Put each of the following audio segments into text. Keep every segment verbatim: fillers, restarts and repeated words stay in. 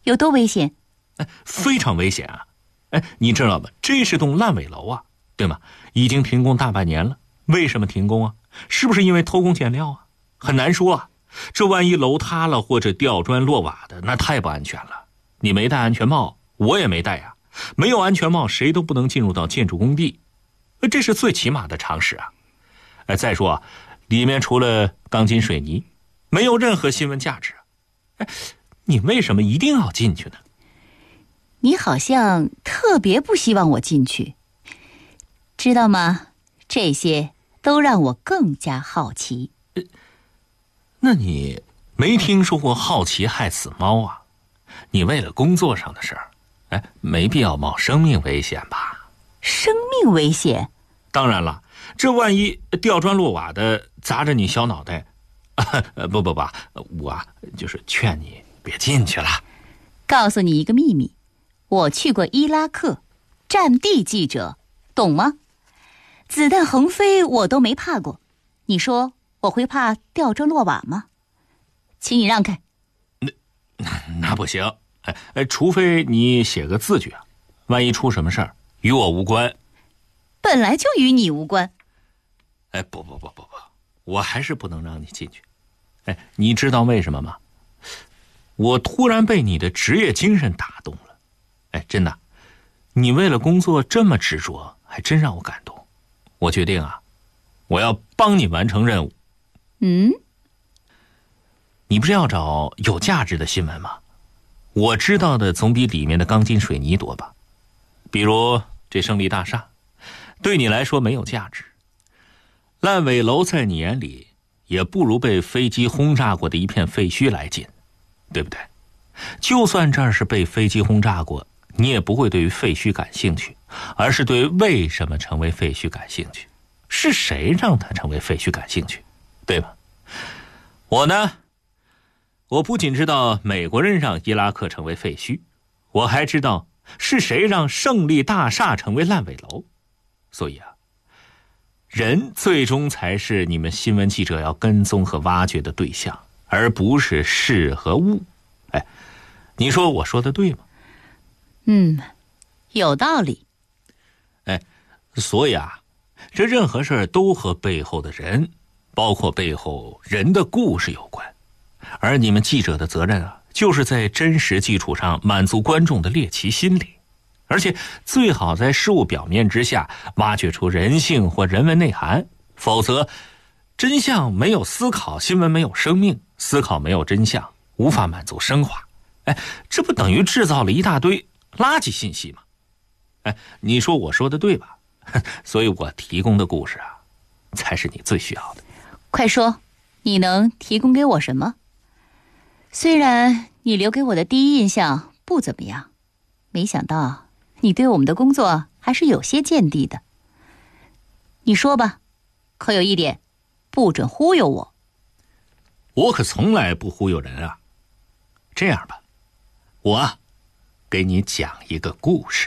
有多危险？ 哎，非常危险啊！哎，你知道吗？这是栋烂尾楼啊，对吗？已经停工大半年了，为什么停工啊？是不是因为偷工减料啊？很难说啊。这万一楼塌了或者掉砖落瓦的，那太不安全了。你没戴安全帽，我也没戴呀、啊。没有安全帽，谁都不能进入到建筑工地，这是最起码的常识啊。哎，再说啊，里面除了钢筋水泥，没有任何新闻价值。哎，你为什么一定要进去呢？ 你好像特别不希望我进去，知道吗？这些都让我更加好奇。 呃、那你没听说过好奇害死猫啊？你为了工作上的事儿，哎，没必要冒生命危险吧？ 生命危险？ 当然了，这万一掉砖落瓦的砸着你小脑袋，啊、不不不，我啊就是劝你别进去了。 告诉你一个秘密，我去过伊拉克，战地记者，懂吗？子弹横飞我都没怕过，你说我会怕掉砖落瓦吗？请你让开。 那那不行，哎哎，除非你写个字据啊，万一出什么事儿与我无关。 本来就与你无关。 哎，不不不不不，我还是不能让你进去。哎，你知道为什么吗？我突然被你的职业精神打动了。哎，真的，你为了工作这么执着，还真让我感动。我决定啊，我要帮你完成任务。 嗯？ 你不是要找有价值的新闻吗？我知道的总比里面的钢筋水泥多吧？比如这胜利大厦，对你来说没有价值。烂尾楼在你眼里也不如被飞机轰炸过的一片废墟来劲，对不对？就算这儿是被飞机轰炸过，你也不会对于废墟感兴趣，而是对为什么成为废墟感兴趣，是谁让它成为废墟感兴趣，对吧？我呢，我不仅知道美国人让伊拉克成为废墟，我还知道是谁让胜利大厦成为烂尾楼。所以啊，人最终才是你们新闻记者要跟踪和挖掘的对象，而不是事和物。哎，你说我说的对吗？ 嗯，有道理。 哎，所以啊，这任何事儿都和背后的人，包括背后人的故事有关。而你们记者的责任啊，就是在真实基础上满足观众的猎奇心理，而且最好在事物表面之下挖掘出人性或人文内涵，否则真相没有思考，新闻没有生命，思考没有真相，无法满足升华。哎，这不等于制造了一大堆垃圾信息吗？哎，你说我说的对吧？所以我提供的故事啊，才是你最需要的。 快说，你能提供给我什么？虽然你留给我的第一印象不怎么样，没想到你对我们的工作还是有些见地的。你说吧，可有一点，不准忽悠我。 我可从来不忽悠人啊。这样吧，我啊，给你讲一个故事。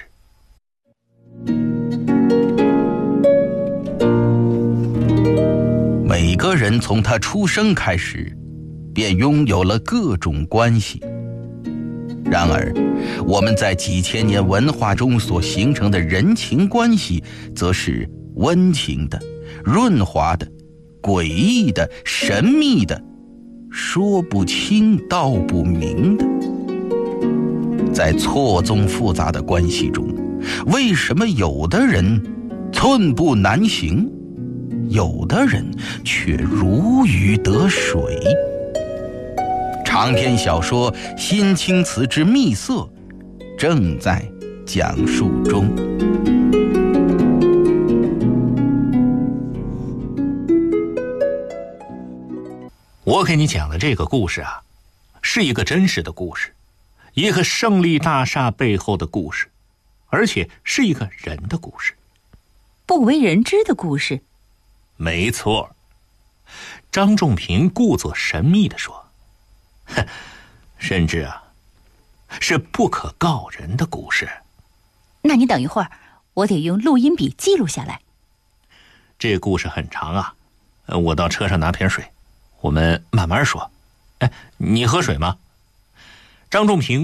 每个人从他出生开始，便拥有了各种关系。然而，我们在几千年文化中所形成的人情关系，则是温情的、润滑的、诡异的、神秘的，说不清道不明的。在错综复杂的关系中，为什么有的人寸步难行，有的人却如鱼得水？长篇小说《新青瓷之秘色》正在讲述中。 我给你讲的这个故事啊，是一个真实的故事，一个胜利大厦背后的故事，而且是一个人的故事， 不为人知的故事。 没错。张仲平故作神秘地说，哼，甚至啊，是不可告人的故事。 那你等一会儿，我得用录音笔记录下来。 这故事很长啊，我到车上拿瓶水，我们慢慢说。哎，你喝水吗？张仲平